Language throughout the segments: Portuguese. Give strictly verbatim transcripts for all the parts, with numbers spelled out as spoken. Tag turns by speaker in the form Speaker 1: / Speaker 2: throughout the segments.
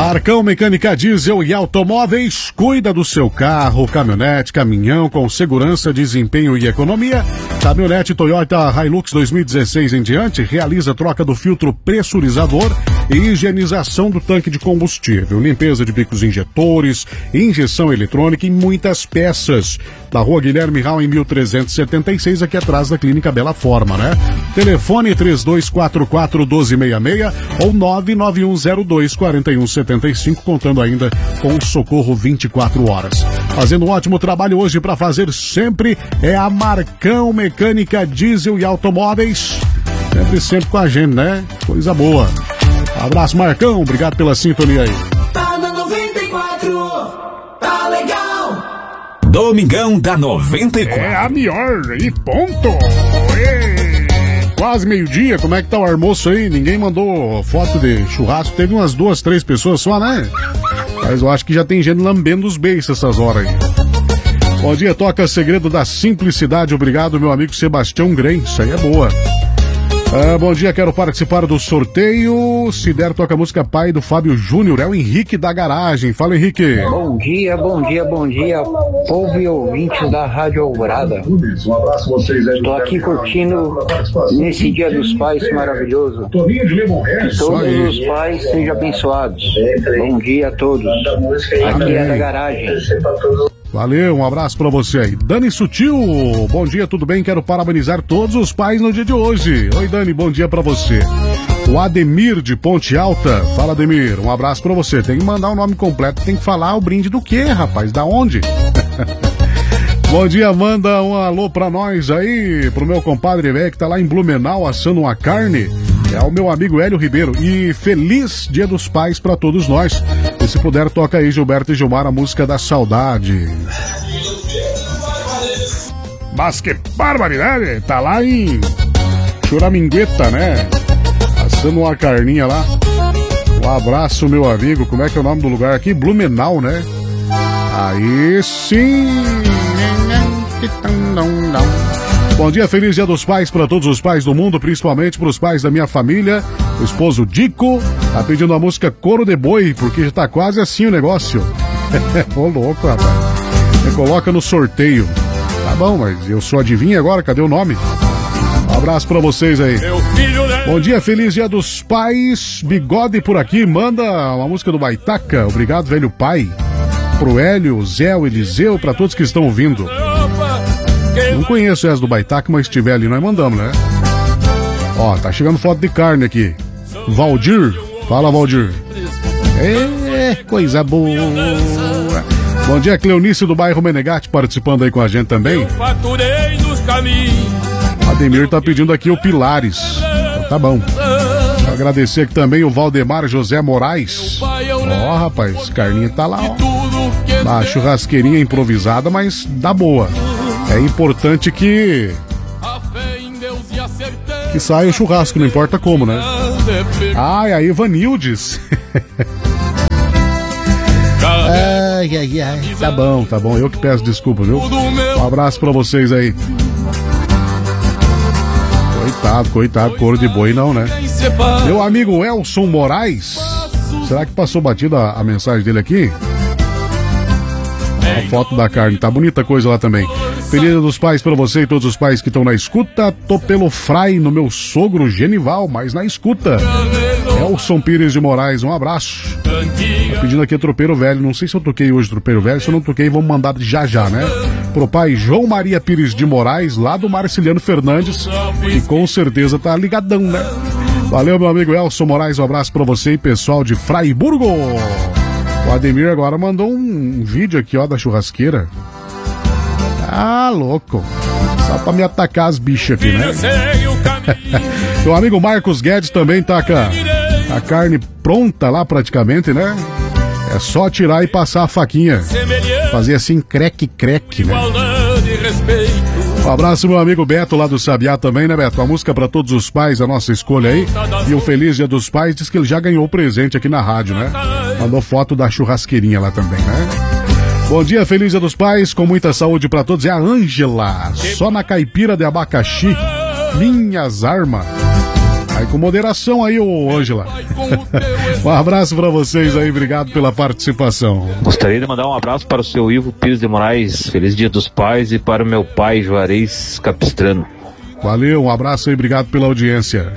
Speaker 1: Marcão Mecânica Diesel e Automóveis cuida do seu carro, caminhonete, caminhão com segurança, desempenho e economia. Caminhonete Toyota Hilux dois mil e dezesseis em diante realiza troca do filtro pressurizador e higienização do tanque de combustível, limpeza de bicos injetores, injeção eletrônica e muitas peças. Da Rua Guilherme Rau em mil trezentos e setenta e seis, aqui atrás da Clínica Bela Forma, né? Telefone três dois quatro quatro, um dois seis seis ou nove nove um zero dois, quatro um sete cinco, contando ainda com o socorro vinte e quatro horas. Fazendo um ótimo trabalho hoje para fazer sempre é a Marcão Mecânica Diesel e Automóveis. Sempre, sempre com a gente, né? Coisa boa. Abraço, Marcão. Obrigado pela sintonia aí.
Speaker 2: Tá na noventa e quatro. Tá legal.
Speaker 3: Domingão da noventa e quatro.
Speaker 1: É a melhor e ponto. Ei, quase meio-dia. Como é que tá o almoço aí? Ninguém mandou foto de churrasco. Teve umas duas, três pessoas só, né? Mas eu acho que já tem gente lambendo os beiços essas horas aí. Bom dia, toca Segredo da Simplicidade. Obrigado, meu amigo Sebastião Grem. Isso aí é boa. Ah, bom dia, quero participar do sorteio. Se der, toca a música Pai do Fábio Júnior. É o Henrique da Garagem. Fala, Henrique.
Speaker 4: Bom dia, bom dia, bom dia, povo e ouvintes da Rádio Alvorada.
Speaker 5: Um abraço a vocês aí.
Speaker 4: Estou aqui curtindo nesse Dia dos Pais maravilhoso. Que todos os pais sejam abençoados. Bom dia a todos. Aqui é da Garagem.
Speaker 1: Valeu, um abraço pra você aí. Dani Sutil, bom dia, tudo bem? Quero parabenizar todos os pais no dia de hoje. Oi, Dani, bom dia pra você. O Ademir de Ponte Alta, fala, Ademir, um abraço pra você. Tem que mandar o nome completo, tem que falar o brinde do quê, rapaz? Da onde? Bom dia, manda um alô pra nós aí, pro meu compadre velho que tá lá em Blumenau assando uma carne. É o meu amigo Hélio Ribeiro. E feliz Dia dos Pais pra todos nós. E se puder, toca aí, Gilberto e Gilmar, a música da saudade. Mas que barbaridade! Tá lá em Choramingueta, né? Assando uma carninha lá. Um abraço, meu amigo. Como é que é o nome do lugar aqui? Blumenau, né? Aí sim! Bom dia, feliz Dia dos Pais para todos os pais do mundo, principalmente para os pais da minha família. O esposo Dico tá pedindo a música Coro de Boi, porque já tá quase assim o negócio. Ô louco, rapaz. Você coloca no sorteio. Tá bom, mas eu só adivinho agora, cadê o nome? Um abraço pra vocês aí. Bom dia, feliz Dia dos Pais. Bigode por aqui, manda uma música do Baitaca. Obrigado, velho pai. Pro Hélio, Zé, o Eliseu, pra todos que estão ouvindo. Não conheço essa do Baitaca, mas se tiver ali, nós mandamos, né? Ó, tá chegando foto de carne aqui. Valdir, fala, Valdir. É, coisa boa. Bom dia, Cleonice do bairro Menegate, participando aí com a gente também. Ademir tá pedindo aqui o Pilares. Então, tá bom. Vou agradecer aqui também o Valdemar José Moraes. Ó, oh, rapaz, carninha tá lá, ó. Uma churrasqueirinha improvisada, mas dá boa. É importante que que saia o churrasco, não importa como, né? Ai, a Ivanildes. Ai, ai, ai. Tá bom, tá bom. Eu que peço desculpa, viu? Um abraço pra vocês aí. Coitado, coitado, couro de boi não, né? Meu amigo Elson Moraes. Será que passou batida a, a mensagem dele aqui? A foto da carne, tá bonita coisa lá também. Feliz Dia dos Pais pra você e todos os pais que estão na escuta. Tô pelo Frai no meu sogro Genival, mas na escuta. Elson Pires de Moraes, um abraço. Tá pedindo aqui Tropeiro Velho. Não sei se eu toquei hoje Tropeiro Velho. Se eu não toquei, vamos mandar já já, né? Pro pai João Maria Pires de Moraes, lá do Marciliano Fernandes. E com certeza tá ligadão, né? Valeu, meu amigo Elson Moraes. Um abraço pra você e pessoal de Fraiburgo. O Ademir agora mandou um vídeo aqui, ó, da churrasqueira. Ah, louco. Só pra me atacar as bichas aqui, né? Meu amigo Marcos Guedes também tá com a, a carne pronta lá praticamente, né? É só tirar e passar a faquinha. Fazer assim, creque-creque, né? Um abraço, meu amigo Beto, lá do Sabiá também, né, Beto? A música pra todos os pais, a nossa escolha aí. E o Feliz Dia dos Pais diz que ele já ganhou o presente aqui na rádio, né? Mandou foto da churrasqueirinha lá também, né? Bom dia, Feliz Dia dos Pais, com muita saúde pra todos. É a Ângela, só na caipira de abacaxi. Minhas armas. Aí com moderação aí, ô Ângela. Um abraço pra vocês aí, obrigado pela participação.
Speaker 5: Gostaria de mandar um abraço para o seu Ivo Pires de Moraes, feliz Dia dos Pais, e para o meu pai Juarez Capistrano.
Speaker 1: Valeu, um abraço aí, obrigado pela audiência.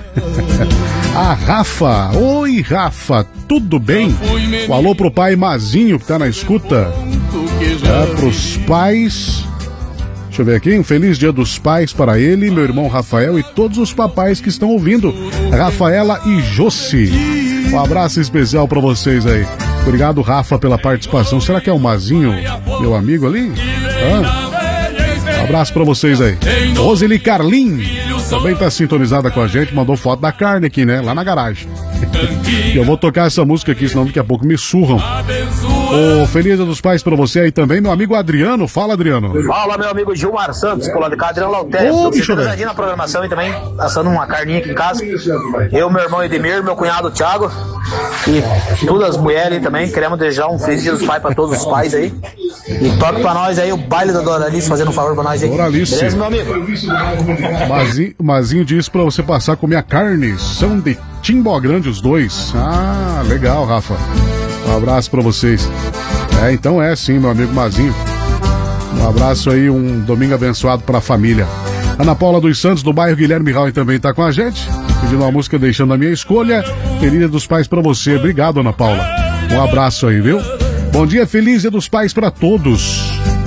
Speaker 1: A Rafa, oi Rafa, tudo bem? Um alô pro pai Mazinho que tá na escuta. É, pros pais, deixa eu ver aqui, um feliz Dia dos Pais para ele, meu irmão Rafael e todos os papais que estão ouvindo, Rafaela e Jossi. Um abraço especial para vocês aí. Obrigado, Rafa, pela participação. Será que é o Mazinho, meu amigo ali? Ah. Um abraço pra vocês aí. Roseli Carlin também tá sintonizada com a gente, mandou foto da carne aqui, né? Lá na garagem. E eu vou tocar essa música aqui, senão daqui a pouco me surram. Ô, Feliz Dia dos Pais pra você aí também, meu amigo Adriano. Fala, Adriano.
Speaker 6: Fala, meu amigo Gilmar Santos, colado de cá, Adriano Lautério.
Speaker 1: Ô, bicho, velho.
Speaker 6: Na programação e também assando uma carninha aqui em casa. Eu, meu irmão Edmir, meu cunhado Thiago e todas as mulheres também. Queremos desejar um Feliz Dia dos Pais pra todos os pais aí. E toque pra nós aí o baile da Doralice, fazendo um favor pra nós aí.
Speaker 1: Doralice.
Speaker 6: Beleza, meu amigo?
Speaker 1: Mazinho, Mazinho disse pra você passar a comer a carne. São de Timbó Grande os dois. Ah, legal, Rafa. Um abraço pra vocês. É, então é sim, meu amigo Mazinho. Um abraço aí, um domingo abençoado pra família. Ana Paula dos Santos, do bairro Guilherme Raul, também tá com a gente, pedindo uma música Deixando a Minha Escolha. Feliz Dia dos Pais pra você. Obrigado, Ana Paula. Um abraço aí, viu? Bom dia, Feliz Dia dos Pais pra todos.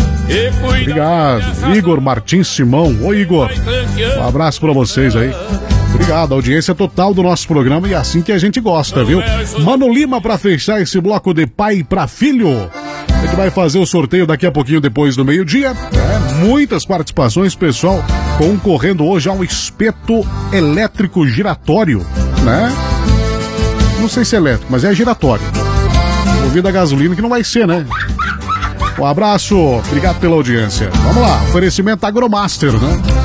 Speaker 1: Obrigado. Igor Martins Simão. Oi, Igor. Um abraço pra vocês aí. Obrigado, audiência total do nosso programa e é assim que a gente gosta, viu? Mano Lima pra fechar esse bloco de pai pra filho. A gente vai fazer o sorteio daqui a pouquinho depois do meio-dia. É, muitas participações, pessoal, concorrendo hoje ao espeto elétrico giratório, né? Não sei se é elétrico, mas é giratório. Movido a gasolina que não vai ser, né? Um abraço, obrigado pela audiência. Vamos lá, oferecimento Agromaster, né?